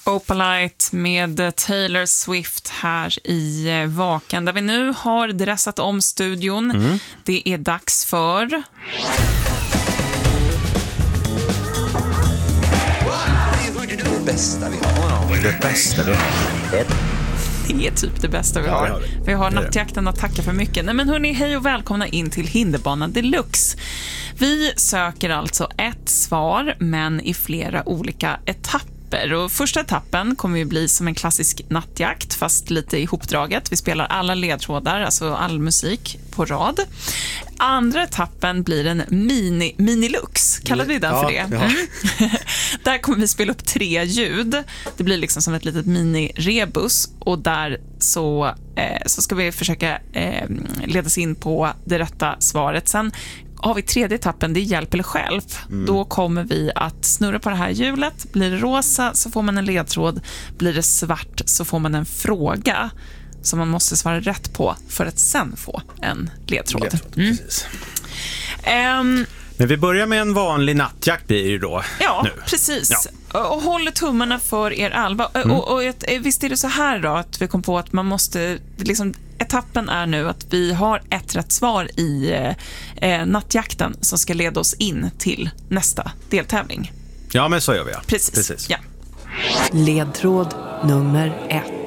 Opalite med Taylor Swift här i Vaken, där vi nu har dressat om studion. Det är dags för... Det bästa vi har. Det bästa vi har. Det är typ det bästa vi har. Vi har nattjakten att tacka för mycket. Nej men hörni, hej och välkomna in till Hinderbanan Deluxe. Vi söker alltså ett svar, men i flera olika etapper. Och första etappen kommer ju bli som en klassisk nattjakt, fast lite ihopdraget. Vi spelar alla ledtrådar, alltså all musik på rad. Andra etappen blir en minilux. Kallar vi den för det? Ja. Där kommer vi spela upp 3 ljud. Det blir liksom som ett litet mini-rebus. Och där så ska vi försöka ledas in på det rätta svaret. Sen har vi tredje etappen, det är hjälp eller själv. Då kommer vi att snurra på det här hjulet. Blir det rosa så får man en ledtråd. Blir det svart så får man en fråga som man måste svara rätt på för att sen få en ledtråd. Precis. Men vi börjar med en vanlig nattjakt blir det ju då. Ja, nu. precis. Ja. Och håll tummarna för er Alva. Och visst är det så här då att vi kom på att man måste liksom, etappen är nu att vi har ett rätt svar i nattjakten som ska leda oss in till nästa deltävling. Ja, men så gör vi. Precis. Ja. Ledtråd nummer 1.